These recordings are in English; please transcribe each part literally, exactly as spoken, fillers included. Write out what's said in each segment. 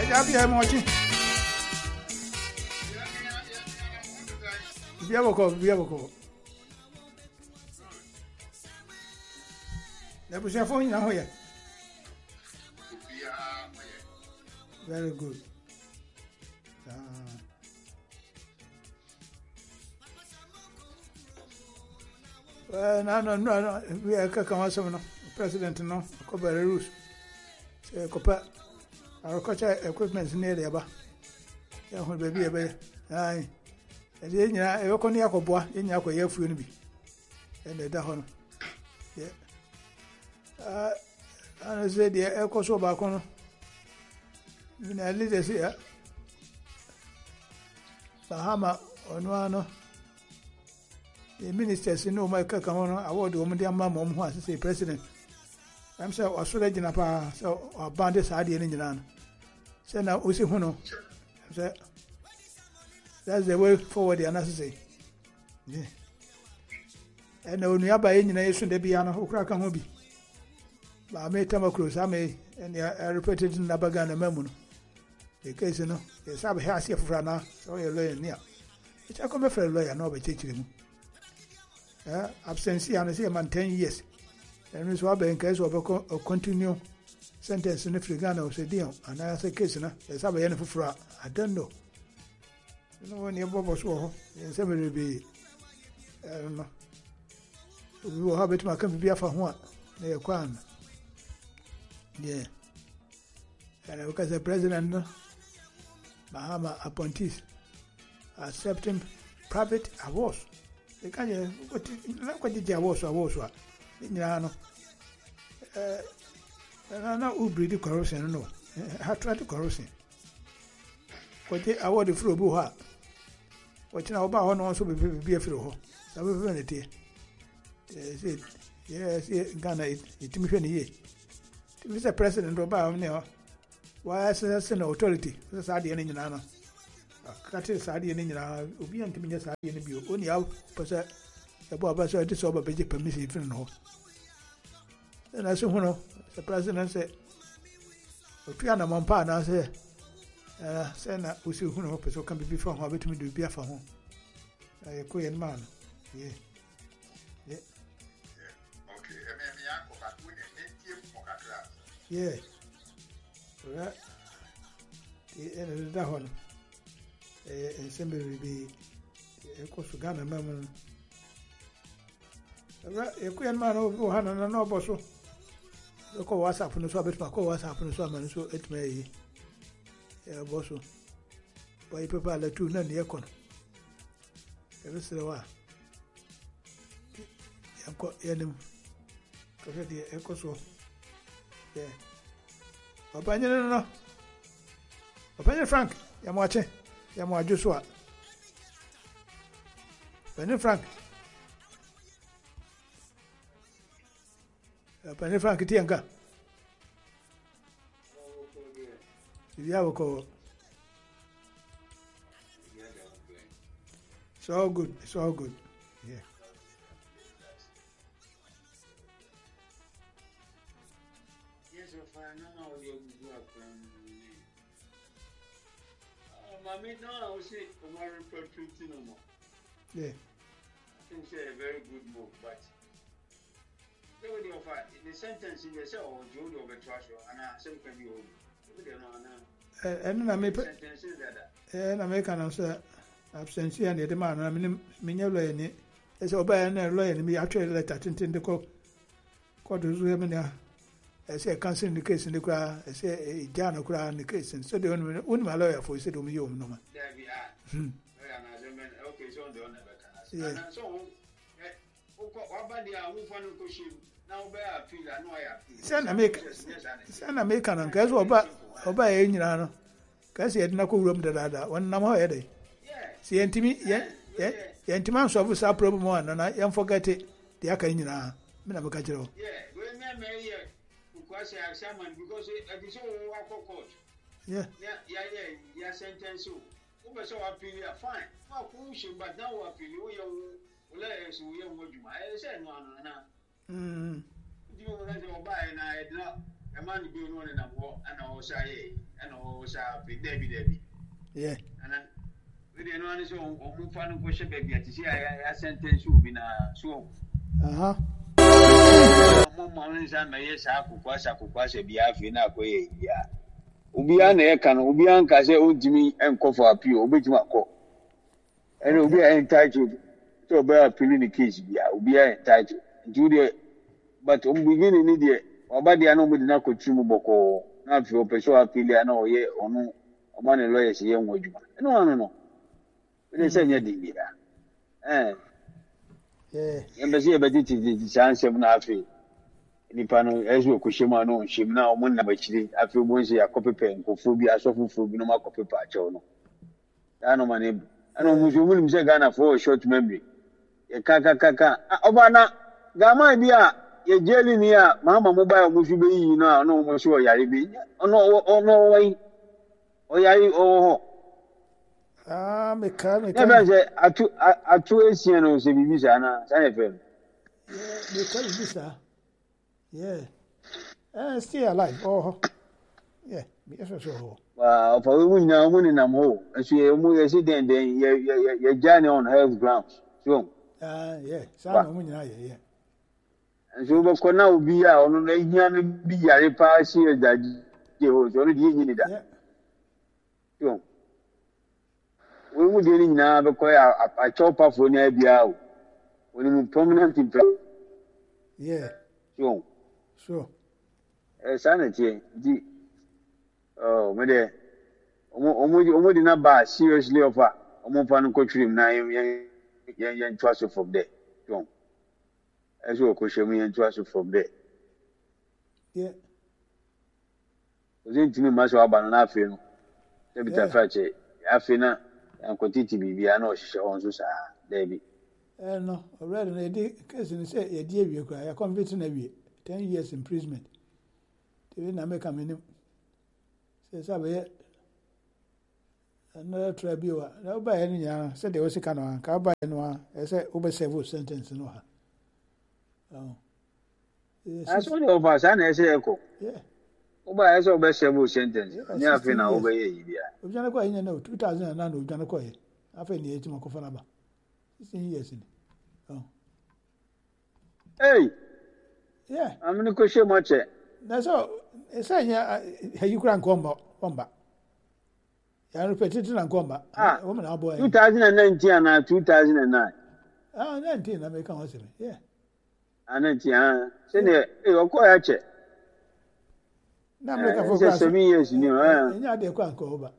Jabi am watching. Biaboko, Biaboko. There was your phone now here. Very good. Uh, well, no, no, no, no. We are coming on. President, no, cover the rules. Say, copper. Our culture equipment near the aba. Yeah, will be a bay. Aye. And then, yeah, a coniaco boy in Yako, your funeral. And the Dahon. Yeah. Uh, and I said, the echo so back on. In a little here. Bahama, Onuano. The ministers in my Kakamona award woman, dear mamma, who has to say president. I'm so Australian Japa, so our bandits are the engine. Send out Usi Huno. That's the way forward, the unnecessary. Yeah. And no nearby engine, they be an who crack and hobby. But I made Tamacruz, I may, and I repeated in Nabagan and Memono. The case, you know, it's a house here for now, so you're lawyer near. It's a come for a lawyer, no, by teaching him. Absence and I say man ten years. And Miss Wabber in case of a continue sentence in the Frigano or Sedio, and I say case, there's a benefit for I don't know. You know, when your bubbles war, and somebody will be, I don't know. We will have it my company for what they acquire. Yeah. And because the president, Bahama appointees, accepting private awards. They can't what did you was or was what? No, no, who breed the corruption, no. I tried to corruption. What they award the fruit buha. What you know about one also be a fruit. I will run it here. Yes, Ghana, it me for ye. Mister President Obama now. Why as an authority? That's the end in Nana. Kati sadi ni nyina obi antimi sadi ni bio oni aw pese ebo abasa ati so ba beje permission fin no na so hono the president say otua na mompa na say eh say na usi hono pese kan bi fa ho abetimi do bi afa ho eh ko yen man yeah yeah okay e me me yanko ba ku ne entie mo kakra yeah right e ene da hono and somebody be a course of Ghana, Mamma. A queer man over Hannah and no bosso. The co was up from the suburbs, my co was up in the summer, so it may a bosso. By people let two none the econ. The rest of the while. I've got him. The echo so. Yeah. Opinion, no. Opinion, Frank. I'm watching. Ya mo Joshua. Penny Frank. Penny Frank tianga. Ya wako. So good, so good. Yeah. Yes, of I know you work I mean, no, I would say Omar Petrucci no more. Yeah. I think it's a very good move, but they would offer the sentence in the cell or Joe over Trasho and I said, can you hold? And I may put sentences that. And I make an answer absence and the man. I mean, Minya as obey and a lawyer and me actually let attend the court. Court was women. I say, I can't send the case in the crowd. I say, a Jano crowd in the case. And so the only my lawyer for said, you no man. There we are. Okay, so the other. Yeah. So, what about the Wufan Kushim? Now, bear appeal, I know I appeal. Send a make, send a make an guess what obey in Yano. Because he had no room the other one number headache. Yeah. See, and to me, yeah, yeah, yeah, and to my office, our problem one, and I am forget it. The Akayina, Minabacatro. Yeah, we may hear. Because I have someone because it is all walk court. Yeah. Yeah, yeah, yeah, yeah, sentence. Over so appeal, fine. Well, pushing, but now appeal, we are less, we are what you might say, no, no, no. Hm. You know, buy and I had not a man being one in a war, and also say, and also be Debbie Debbie. Yeah. And we didn't want to show on fun question baby to see I sentence you in a so. Uh huh. Moments and my yes, I could pass, I could pass a beer in a way. Yeah. Ubiana can Ubian Case old Jimmy and call for appeal, which my call. And Ubia entitled to bear appealing the case. Yeah, Ubia entitled. Julia, but on beginning idiot, or by the anomaly not could Chimuboko, not for Pessoa Pilia, no, ye, or no, or money lawyers, young woman. No, no, no. They say, yeah, eh. Yeah. Embassy, but it is the chance of Nafi. Nipano, as you Kushima, no, she now one number three. I feel once a copy pen, phobia, so food, no more copy patch. No, I know my name. I know Muslim say Ghana for a short memory. A kaka kaka. Obana, Gama dear, a jelly near Mamma Mobile Mushubi, now, no more sure Yaribi. Oh, no, oh, no way. Oh, Yari, oh. Ah, me come, me Never say, I two, I two Asian or Sibisana, Sanford. Yeah, me tell you this, sir. Yeah. Uh, still alive. Oh, yeah. Yes, so. Well, for women now, women in a hole. And she almost said, then, your journey on health grounds. So, ah, yeah. Some women, yeah. And so, but for now, be out on the young be a repass here that you was already in that. So, we would now acquire a chopper for near Biao when you prominent in place. Yeah. So, sure. A sanity, the oh, Mede, almost in a bar seriously offer, almost one country, nine young trust from there. So, as you question me and trust from there. Yeah. Was into me, Master Abanafin, Deputy Fache, Afina, and Cotiti, be an ocean on Susa, David. Eh, no, already, they did, because they say, a dear, you cry, a conviction every ten years imprisonment. They didn't make a minimum. Says, I will another tribunal. No, by any young, said there was a canoe, car by anyone, I said, over several sentences, no. Oh, that's what of us, and I say, echo. Yeah. Over as over several sentences. Near Fina over here. We've done a quite, you know, two thousand nine, we've done a quite. I think the age of Kofanaba. Sixteen years in. Oh. Hey! Yeah. I'm going to question much. That's all. It's a yeah, you can't come back. I repeat it and come back. Ah, woman, our boy. two thousand nineteen and two thousand nine. Ah, nineteen, I make a house. Yeah. And nineteen, send it, you're quite a check. Now make a focus. Seven years, you know, and you're the quank over.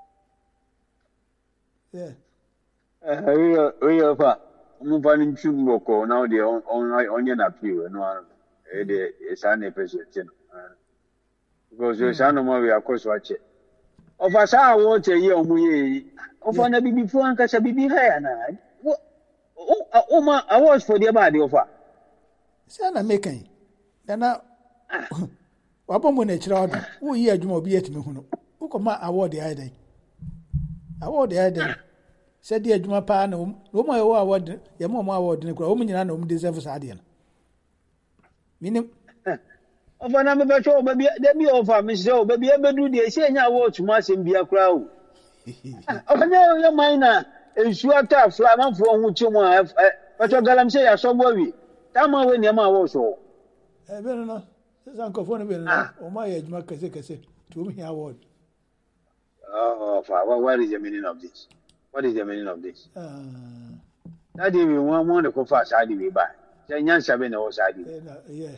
Yeah. Uh, we are moving into Moko now, the onion appeal, and one. It's an episode, because there's no more we are course watch it. Of us, I want a year of one a baby before and catch a baby hair. Oh, my, I was for the body of her. Sana making. Then now, Wabon when a child who year you will be at me who come out award the idea. Award the idea. Said the Juma Pan, no more award, your mom award in a woman and home deserves Adian. Meaning of a number of show, baby, there be over Miss Joe, baby, ever do the same watch mass in be a crowd. Of your minor, and sure tough, flam from which you want, but your galam say, I saw worry. Tama when your ma was so. I don't know. Says Uncle Fonaville, or my age, Macasecase, to me award. Oh, what is the meaning of this? What is the meaning of this? That even one wonderful fast I did by. Then young Sabine was I did. Yeah.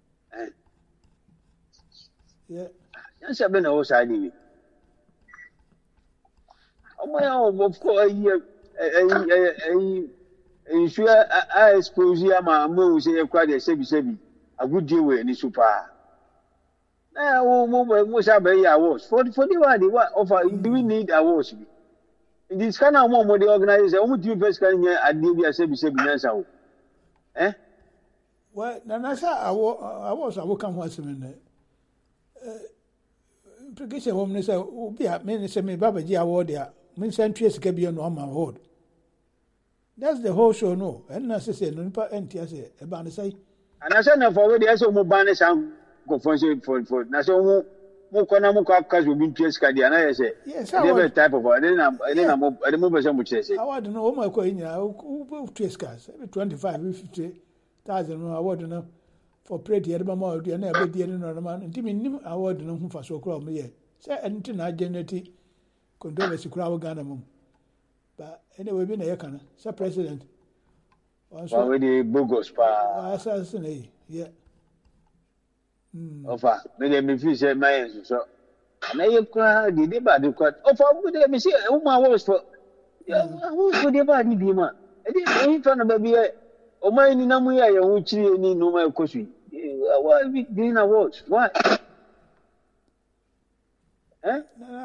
Yeah. Young Sabine was I did. Oh, well, of course, ensure I expose my moves in a quite a sebi sebi. A good deal with any super. Now, most I be awards. For the one offer, do we need awards? In this kind of one, the organizer, almost you first can hear a D B S sebi sebi. Eh? Well, Nasa, I was a welcome once a minute. Implication woman said, oh, be a minister, me Baba G. Award there. Means entries can be on my ward. That's the whole show, no. And I say, no, and T S A, about the say. And I said, no, for the S O Mobile sound. go for for for na so mo mo kona mo kwa kazo bi ntwe ska dia na ye se dey be type of dey na dey na mo dey mo be se mo kire se award no o ma kwa nyina o twe ska twenty-five fifty thousand award no for prate ye ba ma do na e be die no no ma ntimi nim award no hu fa so kura mo ye se enti na generate controversy kura wo Ghana mo but anyway bi na ye kana se president wa we dey bogus pa assassinate yeah Mm. Ofa, me dey me feel say my so. Na you cry, the deba dey quite. Ofa, we dey me say woman was for. Yeah, who for deba ni bi ma. E dey e fa na ba bi e. O mai ni na mu ya ya hu chiri ni no mai kosu. Why we doing a watch? Why? Eh?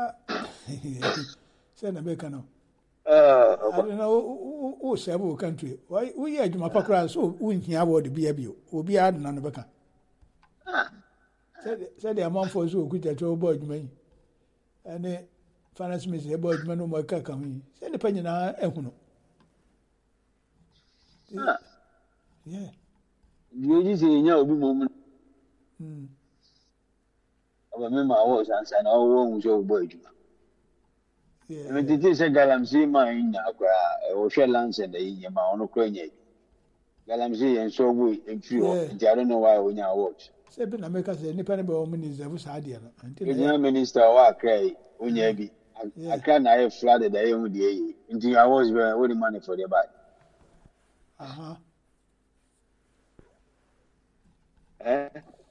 Say na be kana. Uh, I don't know who several country. Why we ya juma pakra so unhia award bi abi o. Obi ad na no be ka. Said the amount for so good at your board me. And the finance minister about man no more coming. Send the penny now, Ehuno. Yeah. You just say, no, be moment. Hmm. I remember I was and all wrong with your boy. Yeah. I mean, it is a galamsey mine, or shell lands and the Yama on a crane. Galamsey and so we in few. I don't know why we now watch. Seven America say nipa ne be o minister fu sadia no until the minister wa cry onya bi aka na e flooded dey hu dey yi until I was with the money for the bag aha eh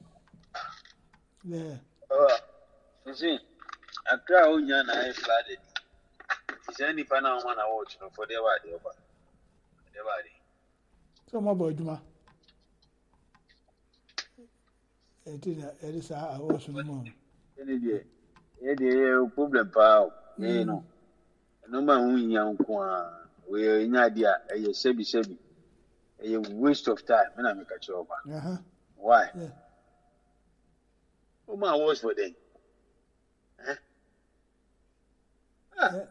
yeah oh you see aka onya na e flooded is any pana one watch no for the bag the bag the bag so mo bo juma it is it is a was no more any day e dey problem pa you know no ma hu yan ko a we nya dia e sebi sebi e waste of time na me ka chiro ba uh-huh why yeah o ma was for them eh ah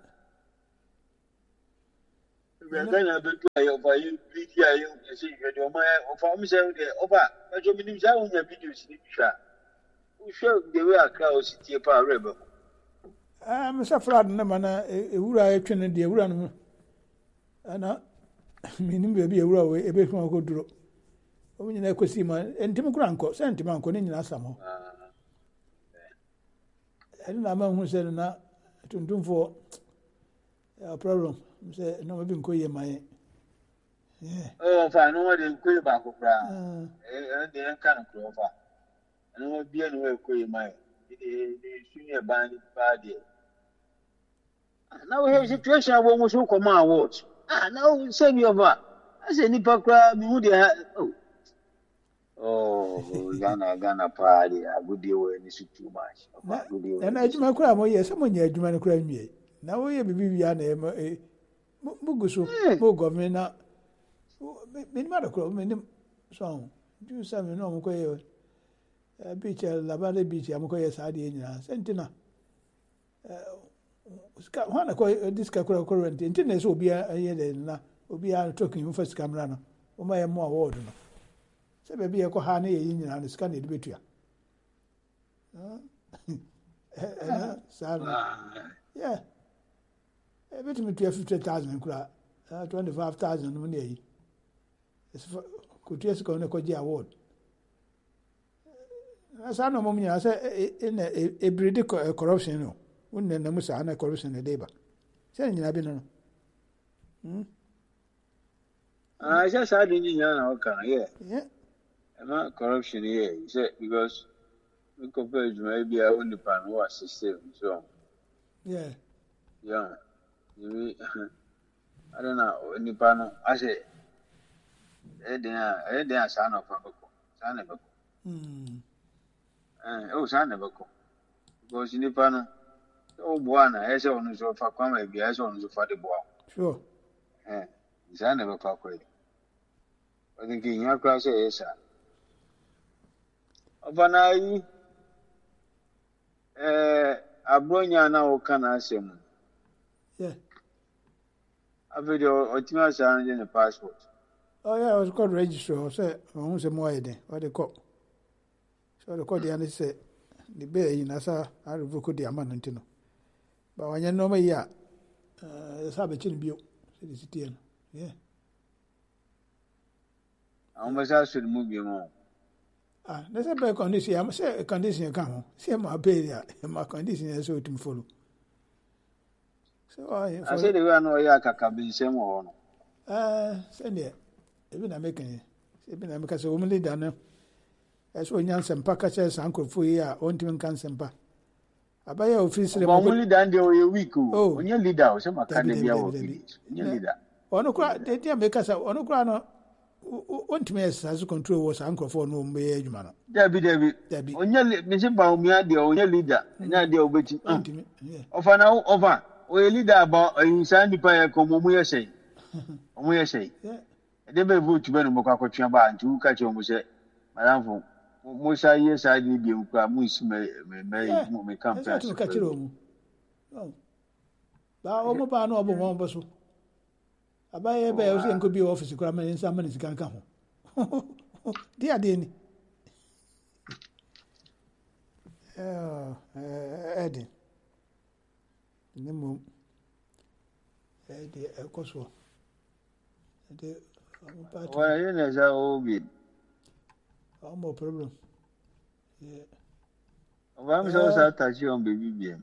we are going to be to over you video you see you my of me say over but you mean say on your videos ni sha we show the way akra o sitie pa rebe ah me sa fraud na mana e wura e twene de wura no ana minim be bi e wura we e be fun ko duro o nyina ekosi ma entim kura nko se entim anko ni nyina samo ah eh na ma hu se na tuntumfo a problem say no be nko ye mai yeah oh fa no we de nko ba ko pra eh de en kan ko fa no bi e no we ko ye mai de de senior band ba de now we have situation where we so come out ah now say me over I say ni pa kra mi hu de oh oh Ghana Ghana party a good day we ni too much good day and I juma kra mo ye se mo nya juma kra nwie na wo ye bibi ya na e mugusu mo government na me ni ma da kra me ni so do some no mo ko ye beach la ba de beach am ko ye sa de nyina sentina ska wana ko diska kra current internet so obi ye de na obi a talking first camera no o ma ye mo award no se be bi e ko ha na ye nyina no ska na de betua eh sa yeah e bit me fifty thousand kura twenty-five thousand no na yi es ko ties ko na ko ji award asa no mom nya say in e breed corruption no wonne na musa na corruption na deba say nyina bi no hm ah say sa di nyina na o kan yeah yeah ama corruption here say because we compare juma bi a only pan wa system so yeah yeah you I don't know any pan I say eh dia eh dia sa na fa ko sa na ba ko hm eh o sa na ba ko because ni pan o bwana ese onu so fa kwa ma bi ese onu so fa de boa sure eh sa na ba fa ko e o think nya kwa say esa Obanai eh abronya na o kana asem yeah a video o tima sa nje ne passport oh yeah I was called register say won se mo ayede what they call So the code and say the bear in Asa I revoke the Amanantino. But when you know me, yeah, uh, Sabbath in Bio, said the city. Yeah. I almost asked to move you on. Ah, there's a bad condition. I'm say a condition come. See my baby, my condition is so to follow. So I I said, the one where I can be some one. Ah, send it. Even American. Even American, so womanly done. As when young some packers, uncle for year, on to can semper. I buy your office. Only done the way we go. Oh, when you lead out, some academia of village. You leader. On a cry, they didn't make us on a crown. Want me as control was uncle for no way, man. Debbie, Debbie, Debbie. On your Mister Baumia, the only leader, and idea of which of an hour over. We leader about a sandy pie, come on, we say. We say. They may vote to Benamoko Chamba and to catch on with it. Madame, most years I need you, Mus may may come to catch you. Oh, but no one was. I buy a bear and could be office grammar in some minutes can come. Dear Denny. Oh, Eddie. The moon. Eddie, of course. Why, you know, I will be. Oh, more problem. Yeah. I'm so sad that you on baby.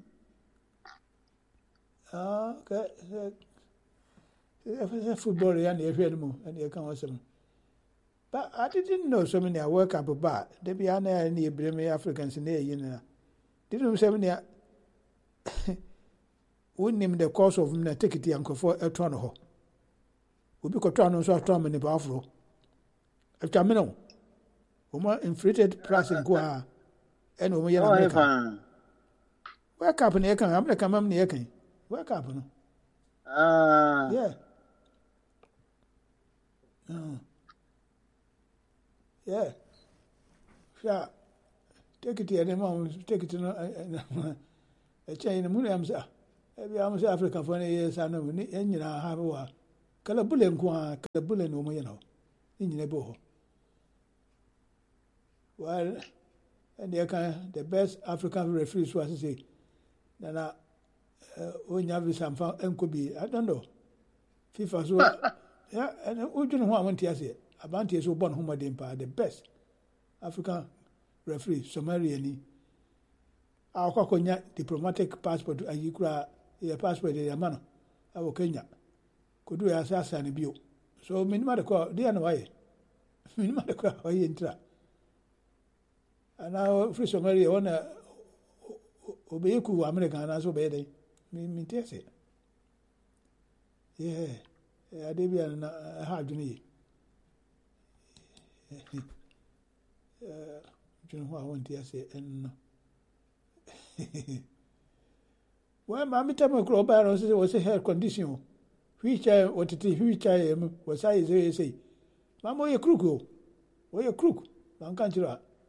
Ah, okay. If it's a football, and you hear them, and you can't watch them. But I didn't know so many work up a bar. They be on there and you bring me Africans in there, you know. Didn't say many. Wouldn't name the course of them take it uncle for a torno. We be cotrano so tom in the buffalo. A terminal. Uma inflated price in Gua and over here. Work up in the Akan, I'm the Kamam the Akan. Work up. Ah, yeah. Oh. Yeah. Yeah. Take it here, the mom, take it to a chain of Williams. Every almost Africa for any years, I know, and you know, have a Calabullen, Calabullen, no, you know, in the boho. Well, and the kind the best African refugees was to say, Nana, when you have some and could be, I don't know. FIFA, so, yeah, and we don't know what I say. Abanti is born home the best African referee, Somalian. Our Konya diplomatic passport, and you cry a passport in Yamano, our Kenya. Could do as us and a so, minimum call, dear no way. Minimum call, I enter. And now, free Somalia, on a Obeku American as obey. Me tell it. Yeah, I did be a hard to me. You know what I want to say, and well, Mammy Tama Crow Barons was a hair condition. Which I what it is, which I am, was I say, Mamma, you crook, or you crook, one country.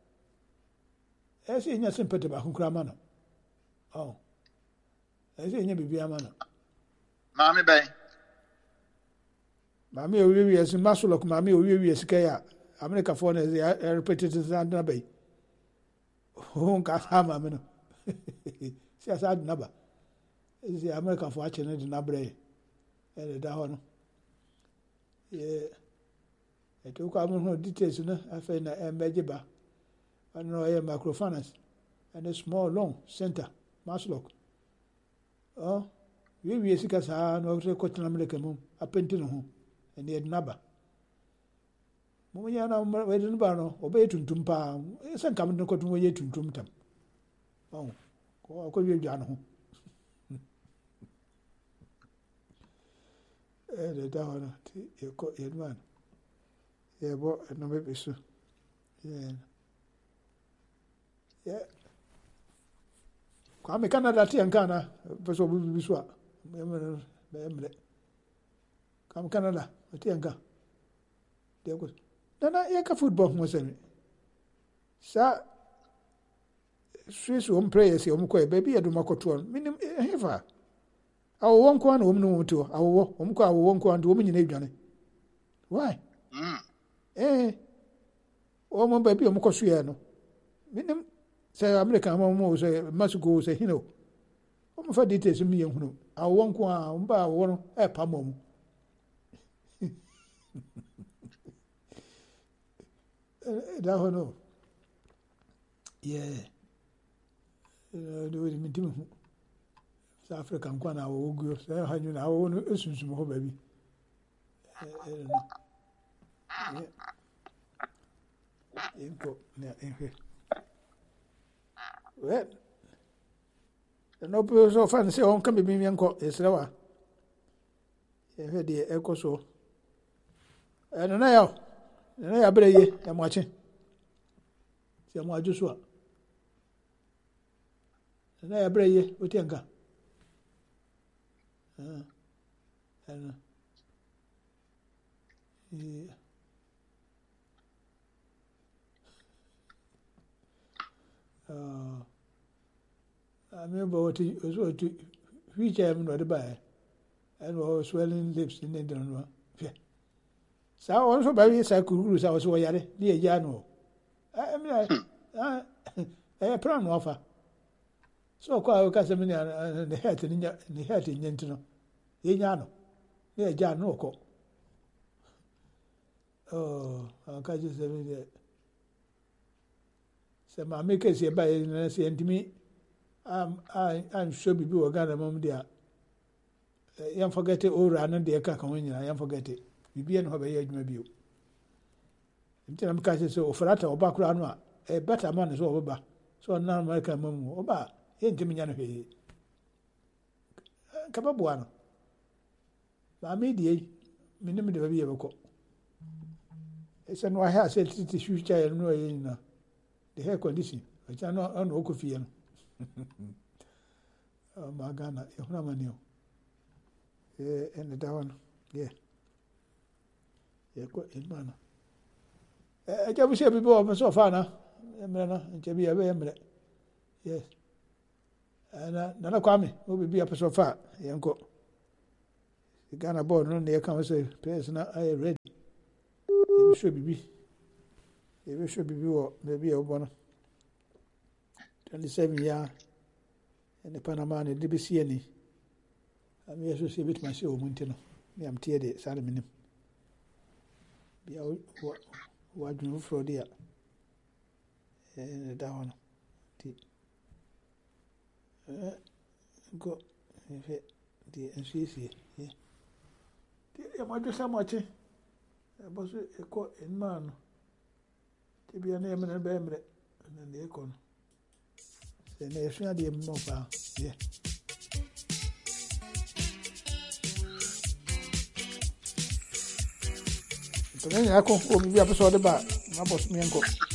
I say, your sympathy about Hunkramano. Oh, I say, you be a man. Mammy Bay. Mammy, we as a muscle of Mammy, we as Kaya. America phone is a repetitive Sandra Bay. Oh, can't have a minute. She has had number. Is the American fortunate in Abre and a down. Yeah, I took out no details. I find a Majiba. I know a microfinance and a small loan center, Maslock. Oh, we will see us no cotton American, a pentin home, and the number. Mummy, I'm waiting barno, obey to Tumpa. It's a coming to cotton way to Tumtum. Oh, could you, Jano? The down, you caught your man. Yeah, what, and no maybe so. Yeah. Yeah. Come Canada, Tea and Cana, but so we will be swap. Come Canada, Tea and Cana. They're good. Nana, yaka football was any. Sir, Swiss home prayers, your mco, baby, I do Macotron, minimum heaver. Our one quan home no to our home car won't go on to woman in Johnny. Why? Eh, oh, my baby, Mocosiano. Minim say American mo say must go say you know. Omo fa details me ehunu. Awon ko a mba awon e pa mom. That one no. Yeah. Uh, do it me tim. South African kwa na wo gu say ha nyu na wo no esunsum ho ba bi. Eh eh. Inko na ehwe. Well, no people so fan say on come be me enko esrewa. Ehwe de eko so. Eh na ya. Na ya breye ya mwache. Si ya mwaju so. Na ya breye otienka. Ah. Ana. Yeah. Uh, I remember what he was what which I am not by and was swelling lips in the don't know. So also by this I could lose I was yare near Jano. I mean I plan offer. So quite a Casamina and the hat in the hat in Yentino. Yano. Near Jano. Oh, I can't just say that. So my makers here by saying to me, I'm I I'm sure people were gonna mom there. You forget it all run the car when you I forget it. You be an hobby age maybe you. Until I'm catching so for that or background a better man is over. So now American mom oba ain't Jimmy Yan. Capabuano. My media, minimum the baby ever call. It's an why I said it's future and no in the hair condition, which I know on Okofian. Oh, my Ghana, you know, man, you. Yeah, and the down, yeah. Yeah, quite in manner. I just see people of so far now, and to be a very yes. And none of Kwame will be up so far, Yanko. The Ghana board on the account say, person, I ready. It should be. It should be maybe a one. Twenty-seven years, and the Panama and the D B C any. I may also see it myself, Montino. Me, I'm teared it, Salamin. Be out what you for dear. And down. Go, if it, the N C C, yeah. I might do so much. I was a court in man. To be a name and a bemre, and then the econ. The nation of the mobile, yeah. So then I come over the episode about my boss, me and go.